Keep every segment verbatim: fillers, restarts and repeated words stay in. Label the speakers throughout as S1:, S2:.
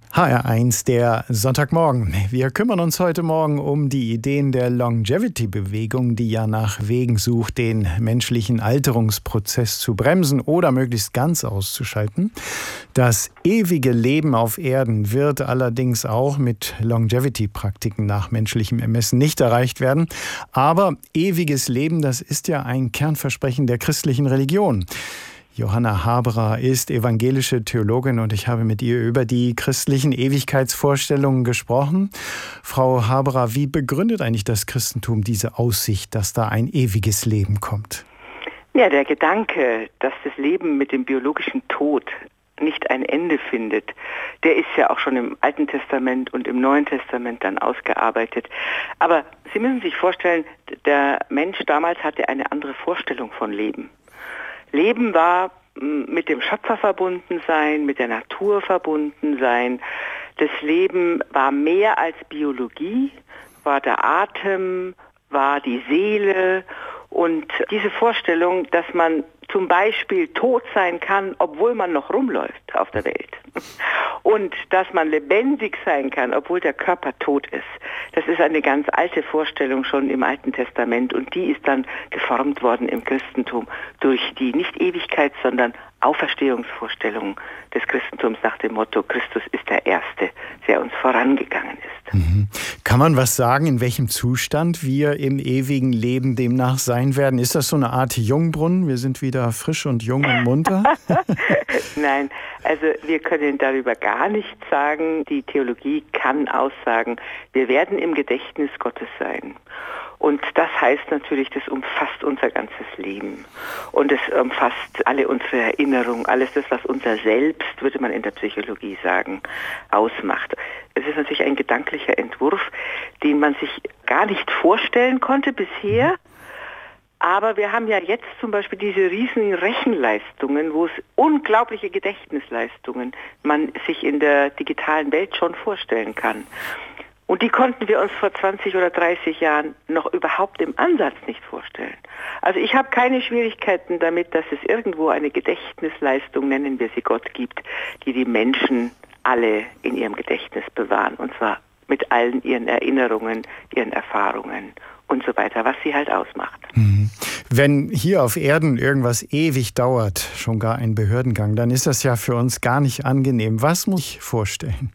S1: H R eins, der Sonntagmorgen. Wir kümmern uns heute Morgen um die Ideen der Longevity-Bewegung, die ja nach Wegen sucht, den menschlichen Alterungsprozess zu bremsen oder möglichst ganz auszuschalten. Das ewige Leben auf Erden wird allerdings auch mit Longevity-Praktiken nach menschlichem Ermessen nicht erreicht werden. Aber ewiges Leben, das ist ja ein Kernversprechen der christlichen Religion. Johanna Haberer ist evangelische Theologin und ich habe mit ihr über die christlichen Ewigkeitsvorstellungen gesprochen. Frau Haberer, wie begründet eigentlich das Christentum diese Aussicht, dass da ein ewiges Leben kommt?
S2: Ja, der Gedanke, dass das Leben mit dem biologischen Tod nicht ein Ende findet, der ist ja auch schon im Alten Testament und im Neuen Testament dann ausgearbeitet. Aber Sie müssen sich vorstellen, der Mensch damals hatte eine andere Vorstellung von Leben. Leben war mit dem Schöpfer verbunden sein, mit der Natur verbunden sein. Das Leben war mehr als Biologie, war der Atem, war die Seele. Und diese Vorstellung, dass man zum Beispiel tot sein kann, obwohl man noch rumläuft auf der Welt. Und dass man lebendig sein kann, obwohl der Körper tot ist. Das ist eine ganz alte Vorstellung schon im Alten Testament. Und die ist dann geformt worden im Christentum durch die nicht Ewigkeit, sondern Auferstehungsvorstellungen des Christentums nach dem Motto, Christus ist der Erste, der uns vorangegangen ist.
S1: Mhm. Kann man was sagen, in welchem Zustand wir im ewigen Leben demnach sein werden? Ist das so eine Art Jungbrunnen? Wir sind wieder frisch und jung und munter?
S2: Nein, also wir können darüber gar nichts sagen. Die Theologie kann aussagen, wir werden im Gedächtnis Gottes sein. Und das heißt natürlich, das umfasst unser ganzes Leben. Und es umfasst alle unsere Erinnerungen, alles das, was unser Selbst, würde man in der Psychologie sagen, ausmacht. Es ist natürlich ein gedanklicher Entwurf, den man sich gar nicht vorstellen konnte bisher. Aber wir haben ja jetzt zum Beispiel diese riesigen Rechenleistungen, wo es unglaubliche Gedächtnisleistungen man sich in der digitalen Welt schon vorstellen kann. Und die konnten wir uns vor zwanzig oder dreißig Jahren noch überhaupt im Ansatz nicht vorstellen. Also ich habe keine Schwierigkeiten damit, dass es irgendwo eine Gedächtnisleistung, nennen wir sie Gott, gibt, die die Menschen alle in ihrem Gedächtnis bewahren. Und zwar mit allen ihren Erinnerungen, ihren Erfahrungen und so weiter, was sie halt ausmacht.
S1: Mhm. Wenn hier auf Erden irgendwas ewig dauert, schon gar ein Behördengang, dann ist das ja für uns gar nicht angenehm. Was muss ich vorstellen?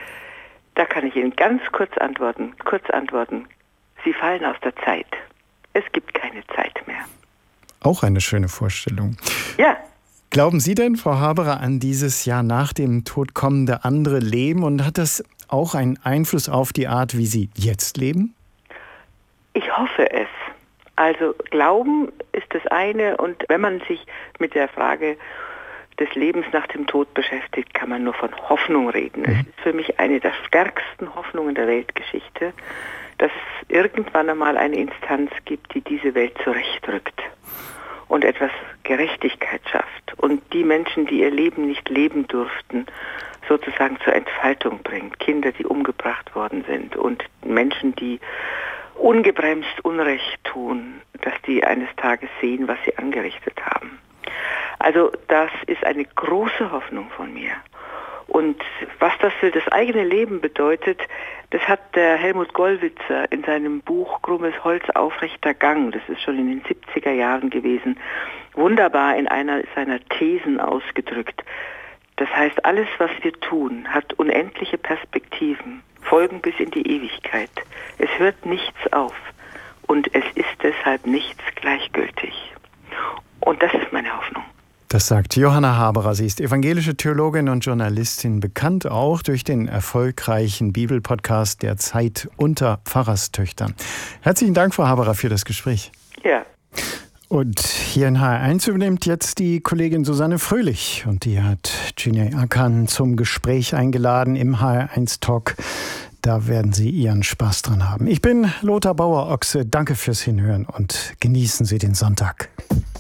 S2: Da kann ich Ihnen ganz kurz antworten. Kurz antworten. Sie fallen aus der Zeit. Es gibt keine Zeit mehr.
S1: Auch eine schöne Vorstellung.
S2: Ja.
S1: Glauben Sie denn, Frau Haberer, an dieses Jahr nach dem Tod kommende andere Leben? Und hat das auch einen Einfluss auf die Art, wie Sie jetzt leben?
S2: Ich hoffe es. Also Glauben ist das eine. Und wenn man sich mit der Frage des Lebens nach dem Tod beschäftigt, kann man nur von Hoffnung reden. Es ist für mich eine der stärksten Hoffnungen der Weltgeschichte, dass es irgendwann einmal eine Instanz gibt, die diese Welt zurechtrückt und etwas Gerechtigkeit schafft und die Menschen, die ihr Leben nicht leben durften, sozusagen zur Entfaltung bringt. Kinder, die umgebracht worden sind und Menschen, die ungebremst Unrecht tun, dass die eines Tages sehen, was sie angerichtet haben. Also das ist eine große Hoffnung von mir. Und was das für das eigene Leben bedeutet, das hat der Helmut Gollwitzer in seinem Buch Krummes Holz, aufrechter Gang, das ist schon in den siebziger Jahren gewesen, wunderbar in einer seiner Thesen ausgedrückt. Das heißt, alles, was wir tun, hat unendliche Perspektiven, Folgen bis in die Ewigkeit. Es hört nichts auf und es ist deshalb nichts gleichgültig. Und das ist meine Hoffnung.
S1: Das sagt Johanna Haberer. Sie ist evangelische Theologin und Journalistin, bekannt auch durch den erfolgreichen Bibelpodcast Der Zeit unter Pfarrerstöchtern. Herzlichen Dank, Frau Haberer, für das Gespräch.
S2: Ja.
S1: Und hier in H R eins übernimmt jetzt die Kollegin Susanne Fröhlich. Und die hat Cüneyt Akan zum Gespräch eingeladen im H R eins Talk. Da werden Sie Ihren Spaß dran haben. Ich bin Lothar Bauer-Ochse. Danke fürs Hinhören und genießen Sie den Sonntag.